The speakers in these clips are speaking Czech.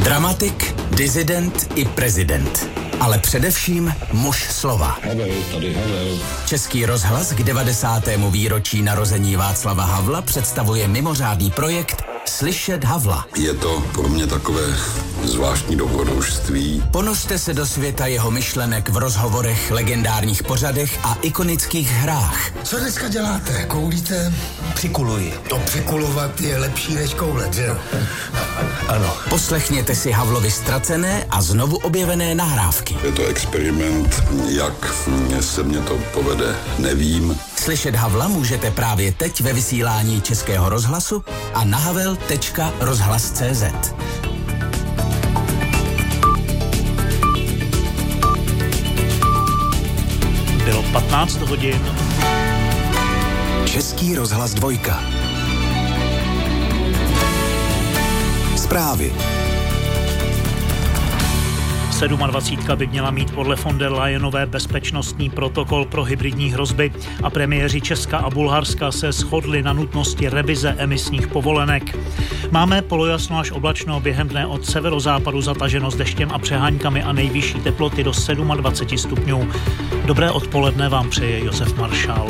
Dramatik, disident i prezident. Ale především muž slova. Havel, tady Havel. Český rozhlas k 90. výročí narození Václava Havla představuje mimořádný projekt Slyšet Havla. Je to pro mě takové zvláštní dobrodružství. Ponořte se do světa jeho myšlenek v rozhovorech, legendárních pořadech a ikonických hrách. Co dneska děláte? Koulíte? Přikuluji. To přikulovat je lepší než koulet, že jo? Ano. Poslechněte si Havlovi ztracené a znovu objevené nahrávky. Je to experiment, jak se mě to povede, nevím. Slyšet Havla můžete právě teď ve vysílání Českého rozhlasu a na havel.rozhlas.cz. Bylo 15 hodin. Český rozhlas 2. Zprávy. 27 by měla mít podle von der Leyenové bezpečnostní protokol pro hybridní hrozby a premiéři Česka a Bulharska se shodli na nutnosti revize emisních povolenek. Máme polojasno až oblačno, během dne od severozápadu zataženo s deštěm a přeháňkami a nejvyšší teploty do 27 stupňů. Dobré odpoledne vám přeje Josef Maršál.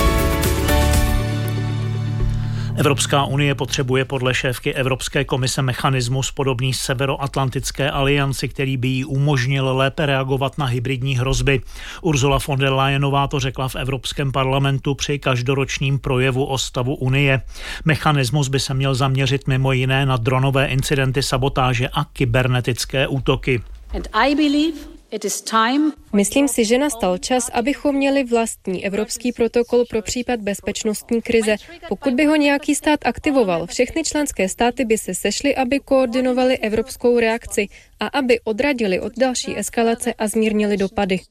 Evropská unie potřebuje podle šéfky Evropské komise mechanismus podobný Severoatlantické alianci, který by jí umožnil lépe reagovat na hybridní hrozby. Ursula von der Leyenová to řekla v Evropském parlamentu při každoročním projevu o stavu unie. Mechanismus by se měl zaměřit mimo jiné na dronové incidenty, sabotáže a kybernetické útoky. Myslím si, že nastal čas, abychom měli vlastní evropský protokol pro případ bezpečnostní krize. Pokud by ho nějaký stát aktivoval, všechny členské státy by se sešly, aby koordinovali evropskou reakci a aby odradili od další eskalace a zmírnili dopady.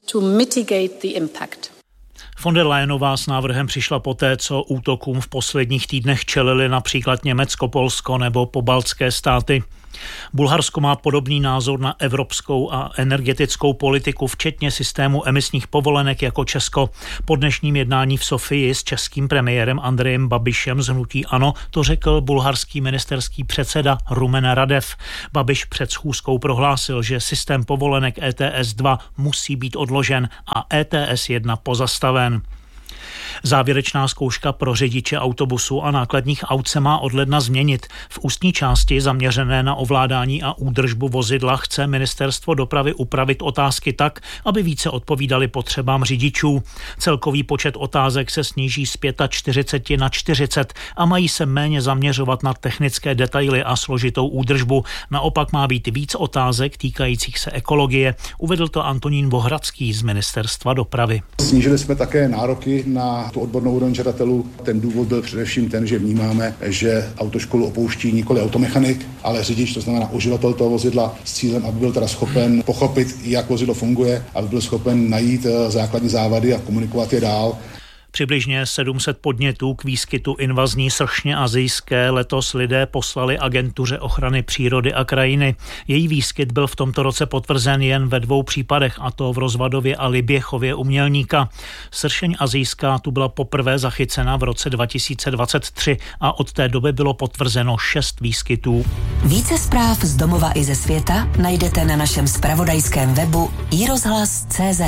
Von der Leyenová s návrhem přišla poté, co útokům v posledních týdnech čelili například Německo, Polsko nebo pobaltské státy. Bulharsko má podobný názor na evropskou a energetickou politiku, včetně systému emisních povolenek jako Česko. Po dnešním jednání v Sofii s českým premiérem Andrejem Babišem z hnutí ANO to řekl bulharský ministerský předseda Rumen Radev. Babiš před schůzkou prohlásil, že systém povolenek ETS 2 musí být odložen a ETS 1 pozastaven. Závěrečná zkouška pro řidiče autobusu a nákladních aut se má od ledna změnit. V ústní části zaměřené na ovládání a údržbu vozidla chce ministerstvo dopravy upravit otázky tak, aby více odpovídaly potřebám řidičů. Celkový počet otázek se sníží z 45 na 40 a mají se méně zaměřovat na technické detaily a složitou údržbu. Naopak má být víc otázek týkajících se ekologie. Uvedl to Antonín Bohradský z ministerstva dopravy. Snížili jsme také nároky na tu odbornou úroveň žadatelů. Ten důvod byl především ten, že vnímáme, že autoškolu opouští nikoli automechanik, ale řidič, to znamená uživatel toho vozidla, s cílem, aby byl teda schopen pochopit, jak vozidlo funguje, aby byl schopen najít základní závady a komunikovat je dál. Přibližně 700 podnětů k výskytu invazní sršně asijské letos lidé poslali agentuře ochrany přírody a krajiny. Její výskyt byl v tomto roce potvrzen jen ve 2 případech, a to v Rozvadově a Liběchově u Mělníka. Sršeň asijská tu byla poprvé zachycena v roce 2023 a od té doby bylo potvrzeno 6 výskytů. Více zpráv z domova i ze světa najdete na našem zpravodajském webu iRozhlas.cz.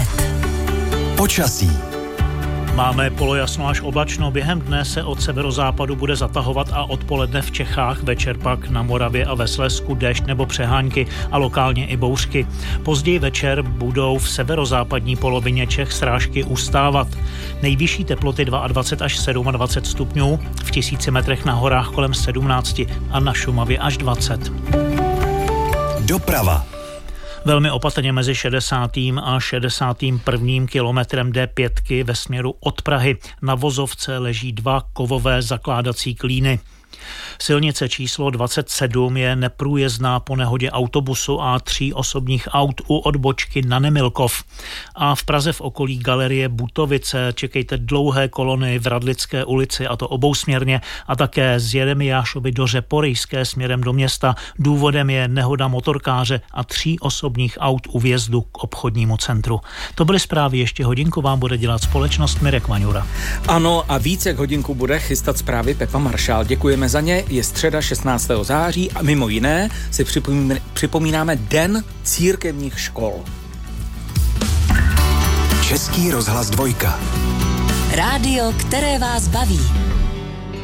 Počasí. Máme polojasno až oblačno, během dne se od severozápadu bude zatahovat a odpoledne v Čechách, večer pak na Moravě a ve Slezsku déšť nebo přehánky a lokálně i bouřky. Později večer budou v severozápadní polovině Čech srážky ustávat. Nejvyšší teploty 22 až 27 stupňů, v 1000 metrech na horách kolem 17 a na Šumavě až 20. Doprava. Velmi opatrně mezi 60. a 61. kilometrem D5 ve směru od Prahy. Na vozovce leží 2 kovové zakládací klíny. Silnice číslo 27 je neprůjezdná po nehodě autobusu a 3 osobních aut u odbočky na Nemilkov. A v Praze v okolí galerie Butovice čekejte dlouhé kolony v Radlické ulici, a to obousměrně, a také z Jeremiášovy do Řeporyjské směrem do města. Důvodem je nehoda motorkáře a 3 osobních aut u vjezdu k obchodnímu centru. To byly zprávy, ještě hodinku vám bude dělat společnost Mirek Vaňura. Ano, a víc jak hodinku bude chystat zprávy Pepa Maršál. Děkujeme. děkujeme za ně. Je středa 16. září a mimo jiné si připomínáme Den církevních škol. Český rozhlas 2. Rádio, které vás baví.